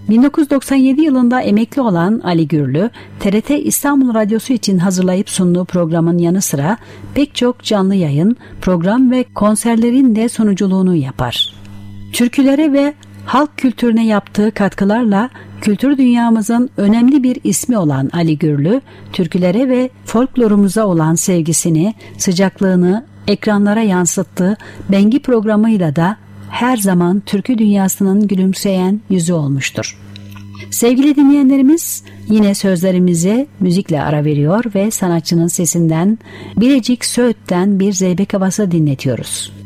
1997 yılında emekli olan Ali Gürlü, TRT İstanbul Radyosu için hazırlayıp sunduğu programın yanı sıra pek çok canlı yayın, program ve konserlerin de sunuculuğunu yapar. Türkülere ve halk kültürüne yaptığı katkılarla kültür dünyamızın önemli bir ismi olan Ali Gürlü, türkülere ve folklorumuza olan sevgisini, sıcaklığını ekranlara yansıttığı Bengi programıyla da her zaman türkü dünyasının gülümseyen yüzü olmuştur. Sevgili dinleyenlerimiz, yine sözlerimize müzikle ara veriyor ve sanatçının sesinden Bilecik Söğüt'ten bir zeybek havası dinletiyoruz.